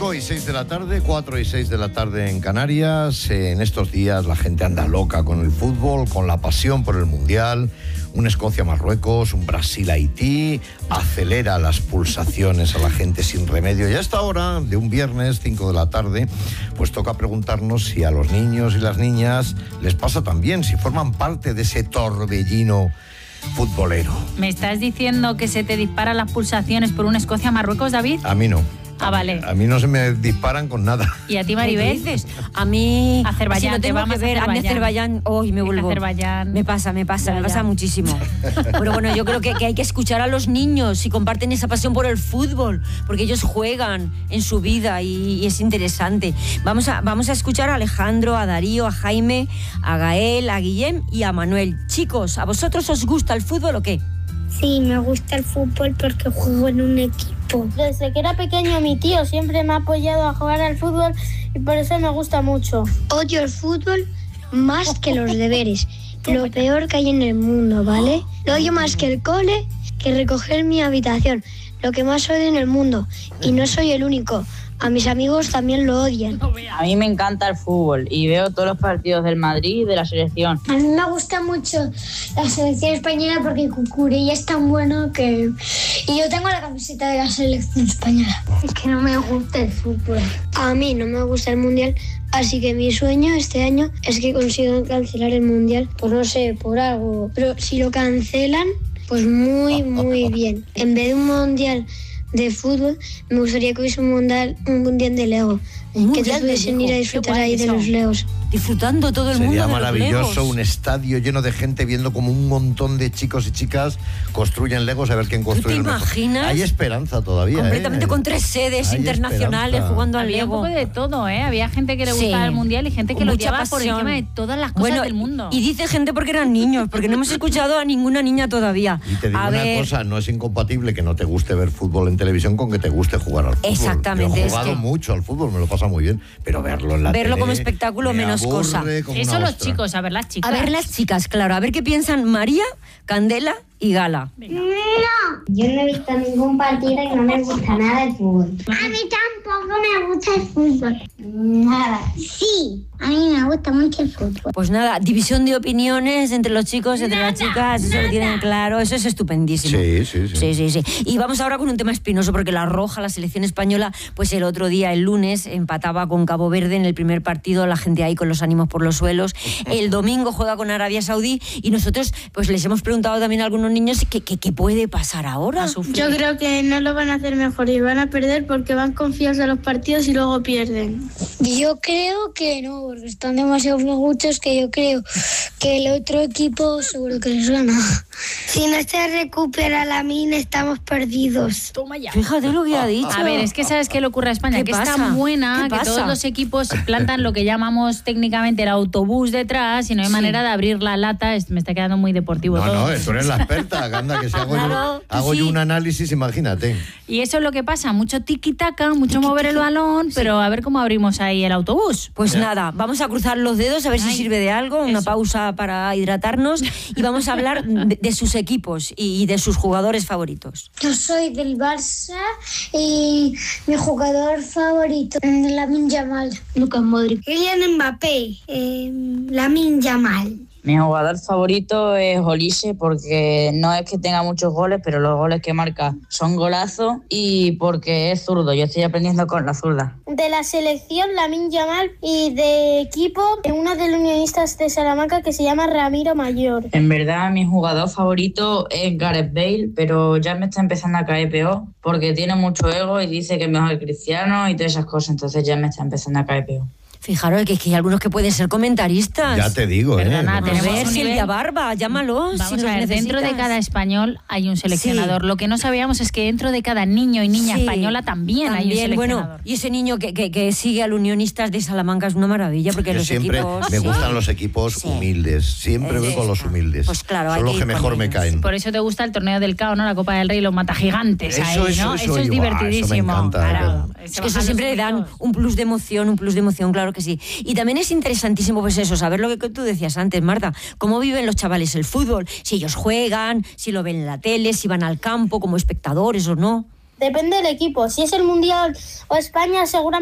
5:06 de la tarde, 4:06 de la tarde en Canarias. En estos días la gente anda loca con el fútbol, con la pasión por el Mundial. Un Escocia-Marruecos, un Brasil-Haití, acelera las pulsaciones a la gente sin remedio. Y a esta hora, de un viernes, 5 de la tarde, pues toca preguntarnos si a los niños y las niñas les pasa también, si forman parte de ese torbellino futbolero. ¿Me estás diciendo que se te disparan las pulsaciones por un Escocia-Marruecos, David? A mí no. Ah, vale. A mí no se me disparan con nada. ¿Y a ti, Maribel? ¿Qué dices? A mí... Azerbaiyán, si no tengo que ver, a mí Azerbaiyán, hoy me vuelvo... Azerbaiyán. Me pasa muchísimo. Pero bueno, yo creo que hay que escuchar a los niños si comparten esa pasión por el fútbol, porque ellos juegan en su vida y es interesante. Vamos a escuchar a Alejandro, a Darío, a Jaime, a Gael, a Guillem y a Manuel. Chicos, ¿a vosotros os gusta el fútbol o qué? Sí, me gusta el fútbol porque juego en un equipo. Desde que era pequeño mi tío siempre me ha apoyado a jugar al fútbol y por eso me gusta mucho. Odio el fútbol más que los deberes. Lo peor que hay en el mundo, ¿vale? Lo odio más que el cole, que recoger mi habitación. Lo que más odio en el mundo. Y no soy el único. A mis amigos también lo odian. A mí me encanta el fútbol y veo todos los partidos del Madrid y de la selección. A mí me gusta mucho la selección española porque Cucurella es tan bueno que... Y yo tengo la camiseta de la selección española. Es que no me gusta el fútbol. A mí no me gusta el Mundial, así que mi sueño este año es que consigan cancelar el Mundial. Pues no sé, por algo. Pero si lo cancelan, pues muy, muy bien. En vez de un Mundial de fútbol, me gustaría que hubiese un mundial de Lego. Que todos pudiesen ir a disfrutar ahí de los Legos. Disfrutando todo el mundo de los Legos. Sería maravilloso un estadio lleno de gente viendo como un montón de chicos y chicas construyen Legos, a ver quién construye el mejor. ¿Te imaginas? Hay esperanza todavía. Completamente con 3 sedes internacionales jugando al Lego. Había un poco de todo, ¿eh? Había gente que le gustaba el Mundial y gente que lo lleva por encima de todas las cosas del mundo. Y dice gente porque eran niños, porque no hemos escuchado a ninguna niña todavía. Y te digo una cosa, no es incompatible que no te guste ver fútbol en televisión con que te guste jugar al fútbol. Exactamente. Yo he jugado mucho al fútbol, me lo pasa muy bien, pero verlo en la tele como espectáculo menos cosa. Eso los chicos, a ver las chicas. A ver las chicas, claro, a ver qué piensan María, Candela y Gala. No, yo no he visto ningún partido y no me gusta nada el fútbol. A mí tampoco me gusta el fútbol. Nada. Sí, a mí me gusta mucho el fútbol. Pues nada, división de opiniones entre los chicos, entre las chicas, eso lo tienen claro, eso es estupendísimo. Sí. Y vamos ahora con un tema espinoso, porque la Roja, la selección española, pues el otro día, el lunes, empataba con Cabo Verde en el primer partido, la gente ahí con los ánimos por los suelos. El domingo juega con Arabia Saudí y nosotros pues les hemos preguntado también a algunos niños qué puede pasar ahora. Yo creo que no lo van a hacer mejor y van a perder porque van confiados a los partidos y luego pierden. Yo creo que no, porque están demasiado flojuchos que yo creo que el otro equipo seguro que les gana. Si no se recupera Lamine, estamos perdidos. Toma ya. Fíjate lo que ha dicho. A ver, es que ¿sabes qué le ocurre a España? Que es tan buena que todos los equipos plantan lo que llamamos técnicamente el autobús detrás y no hay manera de abrir la lata. Me está quedando muy deportivo todo. No, tú eres la experta, anda, que si hago yo un análisis, imagínate. Y eso es lo que pasa, mucho tiki-taka, mucho mover el balón, pero a ver cómo abrimos ahí el autobús. Pues nada, vamos a cruzar los dedos a ver si sirve de algo, una pausa para hidratarnos y vamos a hablar de sus equipos y de sus jugadores favoritos. Yo soy del Barça y mi jugador favorito es Lamine Yamal. Lucas Modric. Kylian Mbappé. Lamine Yamal. Mi jugador favorito es Olise porque no es que tenga muchos goles, pero los goles que marca son golazos y porque es zurdo. Yo estoy aprendiendo con la zurda. De la selección, Lamine Yamal, y de equipo, uno de los unionistas de Salamanca que se llama Ramiro Mayor. En verdad, mi jugador favorito es Gareth Bale, pero ya me está empezando a caer peor porque tiene mucho ego y dice que es mejor que Cristiano y todas esas cosas, entonces ya me está empezando a caer peor. Fijaros que hay algunos que pueden ser comentaristas. Ya te digo, Perdona, tenemos Silvia Barba, llámalos. Vamos a ver, dentro de cada español hay un seleccionador. Lo que no sabíamos es que dentro de cada niño y niña española también hay un seleccionador. Bueno, y ese niño que sigue al Unionistas de Salamanca es una maravilla, porque los siempre equipos... me gustan los equipos humildes, siempre voy con los humildes. Pues claro, son los que mejor me caen. Por eso te gusta el torneo del CAO, ¿no? La Copa del Rey, los matagigantes ahí, ¿no? Eso es divertidísimo. Eso me encanta, claro. Es que eso siempre le dan un plus de emoción, claro que sí. Y también es interesantísimo, pues eso, saber lo que tú decías antes, Marta, cómo viven los chavales el fútbol, si ellos juegan, si lo ven en la tele, si van al campo como espectadores o no. Depende del equipo. Si es el Mundial o España, seguramente